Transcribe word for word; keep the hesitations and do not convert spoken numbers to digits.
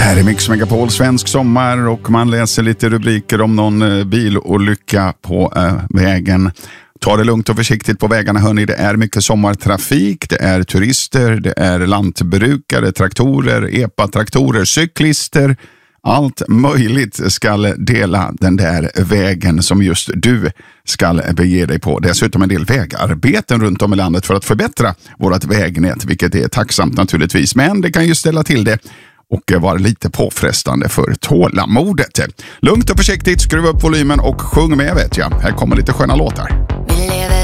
Här är Mix Megapol, svensk sommar, och man läser lite rubriker om någon bilolycka på äh, vägen. Ta det lugnt och försiktigt på vägarna, hörni. Det är mycket sommartrafik, det är turister, det är lantbrukare, traktorer, epa-traktorer, cyklister. Allt möjligt ska dela den där vägen som just du ska bege dig på. Dessutom en del vägarbeten runt om i landet för att förbättra vårt vägnät, vilket är tacksamt naturligtvis. Men det kan ju ställa till det och vara lite påfrestande för tålamodet. Lugnt och försiktigt, skruva upp volymen och sjung med, vet jag. Här kommer lite sköna låtar.